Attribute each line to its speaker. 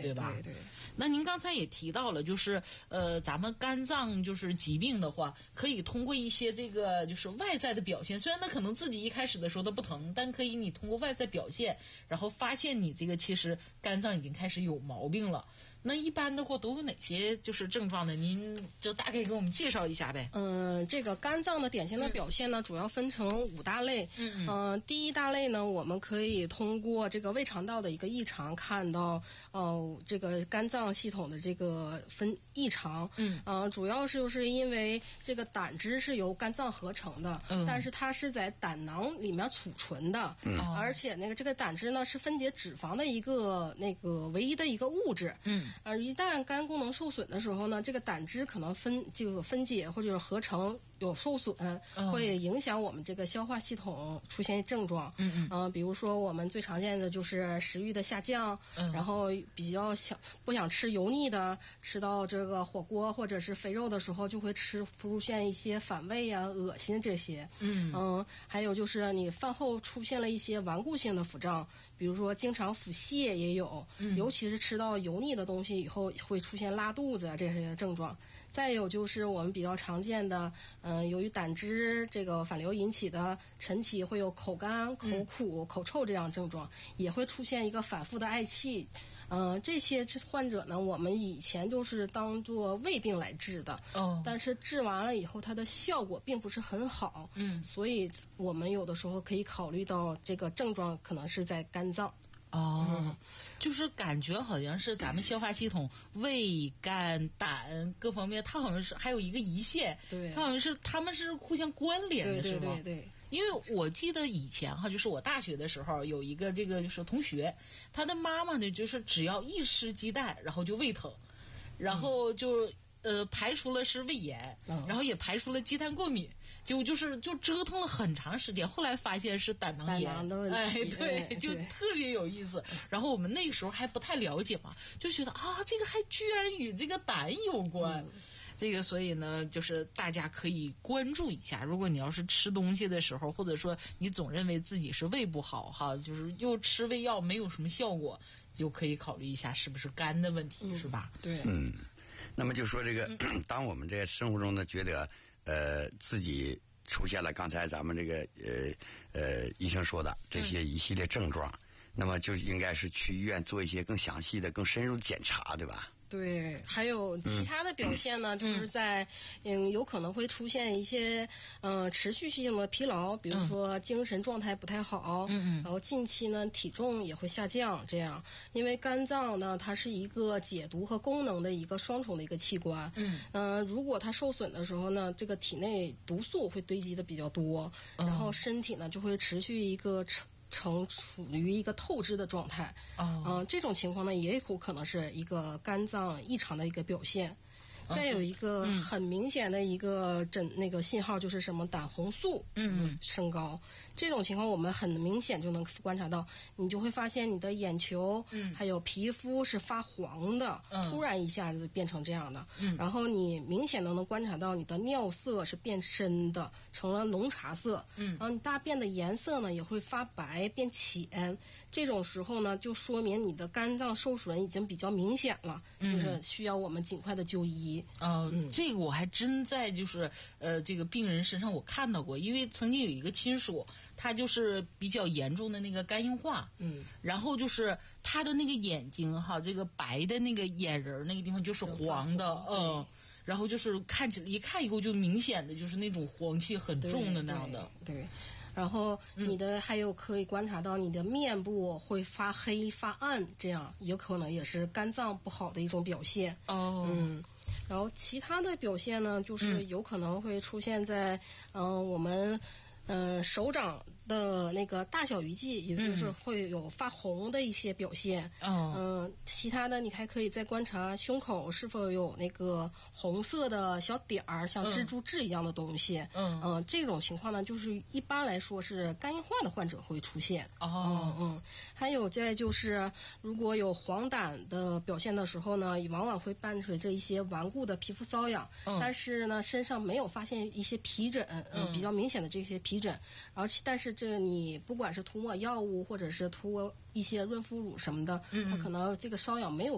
Speaker 1: 对吧？
Speaker 2: 对。
Speaker 1: 那您刚才也提到了，就是咱们肝脏就是疾病的话，可以通过一些这个就是外在的表现，虽然那可能自己一开始的时候它不疼，但可以你通过外在表现，然后发现你这个其实肝脏已经开始有毛病了。那一般的话都有哪些就是症状呢？您就大概给我们介绍一下呗。
Speaker 2: 这个肝脏的典型的表现呢，主要分成5大类。第一大类呢，我们可以通过这个胃肠道的一个异常看到，这个肝脏系统的这个异常。主要就是因为这个胆汁是由肝脏合成的，但是它是在胆囊里面储存的，而且这个胆汁呢是分解脂肪的一个唯一的一个物质。一旦肝功能受损的时候呢，这个胆汁可能分解或者是合成有受损，会影响我们这个消化系统出现症状。比如说我们最常见的就是食欲的下降，然后比较不想吃油腻的，吃到这个火锅或者是肥肉的时候就会出现一些反胃啊、恶心这些。还有就是你饭后出现了一些顽固性的腹胀，比如说经常腹泻也有，尤其是吃到油腻的东西以后会出现拉肚子啊这些症状。再有就是我们比较常见的，由于胆汁这个反流引起的晨起会有口干、口苦、口臭这样症状，也会出现一个反复的嗳气。这些患者呢，我们以前就是当做胃病来治的，但是治完了以后，它的效果并不是很好，所以我们有的时候可以考虑到这个症状可能是在肝脏。
Speaker 1: 就是感觉好像是咱们消化系统、胃、肝、胆各方面，它好像是还有一个胰腺，
Speaker 2: 对，
Speaker 1: 它好像是他们是互相关联的，是吗？
Speaker 2: 对。
Speaker 1: 因为我记得以前就是我大学的时候有一个这个就是同学，他的妈妈呢就是只要一吃鸡蛋，然后就胃疼，然后就排除了是胃炎，然后也排除了鸡蛋过敏。就折腾了很长时间，后来发现是胆囊炎
Speaker 2: 的问题。
Speaker 1: 对，就特别有意思。然后我们那个时候还不太了解嘛，就觉得这个还居然与这个胆有关。这个所以呢，就是大家可以关注一下。如果你要是吃东西的时候，或者说你总认为自己是胃不好就是又吃胃药没有什么效果，就可以考虑一下是不是肝的问题，是吧？
Speaker 2: 对。
Speaker 3: 那么就说这个，当我们在生活中呢觉得自己出现了刚才咱们这个医生说的这些一系列症状，那么就应该是去医院做一些更详细的、更深入的检查，对吧？
Speaker 2: 对，还有其他的表现呢，就是在有可能会出现一些持续性的疲劳，比如说精神状态不太好，然后近期呢体重也会下降，这样，因为肝脏呢它是一个解毒和功能的一个双重的一个器官，如果它受损的时候呢，这个体内毒素会堆积的比较多，然后身体呢就会持续一个处于一个透支的状态。这种情况呢也有可能是一个肝脏异常的一个表现。再有一个很明显的一个信号就是什么胆红素升高，这种情况我们很明显就能观察到，你就会发现你的眼球还有皮肤是发黄的，突然一下子变成这样的，然后你明显的能观察到你的尿色是变深的，成了浓茶色，然后你大便的颜色呢也会发白变浅，这种时候呢就说明你的肝脏受损已经比较明显了，就是需要我们尽快的就医。
Speaker 1: 这个我还真在就是这个病人身上我看到过，因为曾经有一个亲属，他就是比较严重的那个肝硬化，然后就是他的那个眼睛这个白的那个眼仁那个地方就是黄的，然后就是看起来一看以后就明显的就是那种黄气很重的那样的，
Speaker 2: 对。然后你的还有可以观察到你的面部会发黑发暗，这样有可能也是肝脏不好的一种表现。然后其他的表现呢，就是有可能会出现在我们手掌的那个大小鱼际，也就是会有发红的一些表现。其他的你还可以再观察胸口是否有那个红色的小点儿，像蜘蛛痣一样的东西。这种情况呢，就是一般来说是肝硬化的患者会出现。还有再就是如果有黄疸的表现的时候呢，往往会伴随着一些顽固的皮肤瘙痒，但是呢身上没有发现一些皮疹，比较明显的这些皮疹，但是这你不管是涂抹药物或者是涂一些润肤乳什么的，它可能这个瘙痒没有